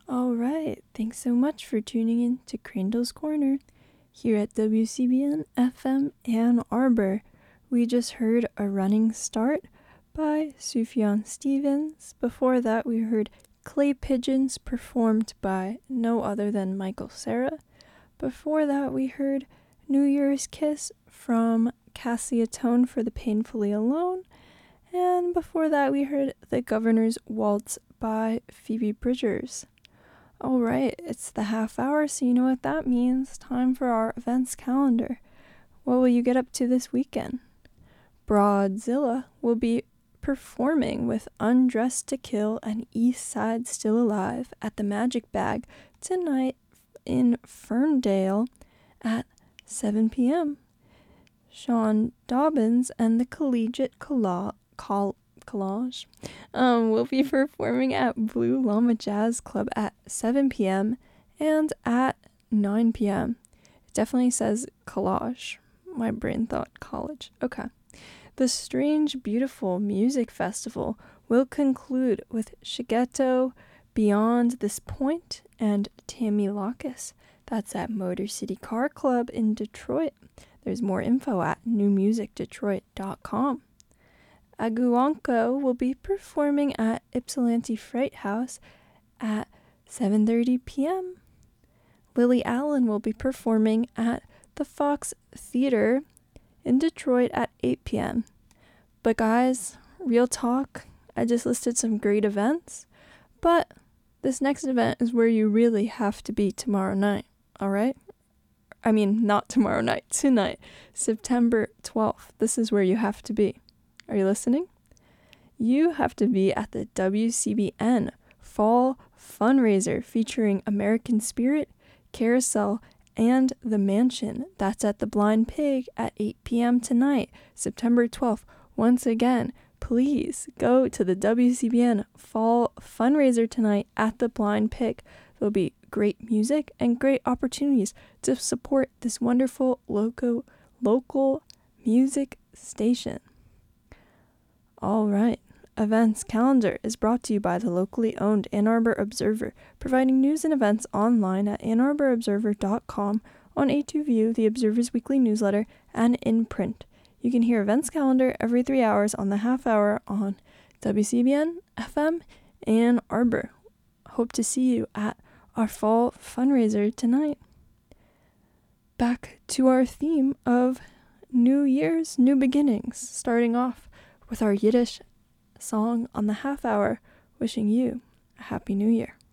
All right, thanks so much for tuning in to Crandall's Corner here at WCBN FM Ann Arbor. We just heard A Running Start by Sufjan Stevens. Before that, we heard Clay Pigeons performed by no other than Michael Cera. Before that, we heard New Year's Kiss from Cassie Atone for the Painfully Alone. And before that, we heard The Governor's Waltz by Phoebe Bridgers. All right, it's the half hour, so you know what that means. Time for our events calendar. What will you get up to this weekend? Broadzilla will be performing with Undressed to Kill and East Side Still Alive at the Magic Bag tonight in Ferndale at 7 p.m. Sean Dobbins and the Collegiate Collage will be performing at Blue Llama Jazz Club at 7 p.m. and at 9 p.m. It definitely says collage. My brain thought college. Okay. The Strange Beautiful Music Festival will conclude with Shigeto, Beyond This Point, and Tammy Locus. That's at Motor City Car Club in Detroit. There's more info at newmusicdetroit.com. Aguanco will be performing at Ypsilanti Fright House at 7:30 p.m. Lily Allen will be performing at the Fox Theater in Detroit at 8 p.m. But guys, real talk, I just listed some great events, but this next event is where you really have to be tomorrow night, alright? I mean, not tomorrow night, tonight, September 12th. This is where you have to be. Are you listening? You have to be at the WCBN Fall Fundraiser featuring American Spirit, Carousel, and The Mansion. That's at the Blind Pig at 8 p.m. tonight, September 12th. Once again, please go to the WCBN Fall Fundraiser tonight at the Blind Pig. There'll be great music and great opportunities to support this wonderful local music station. All right. Events calendar is brought to you by the locally owned Ann Arbor Observer, providing news and events online at AnnArborObserver.com, on A2View, the Observer's weekly newsletter, and in print. You can hear events calendar every 3 hours on the half hour on WCBN FM Ann Arbor. Hope to see you at our fall fundraiser tonight. Back to our theme of New Year's, New Beginnings, starting off with our Yiddish song on the half hour, wishing you a Happy New Year.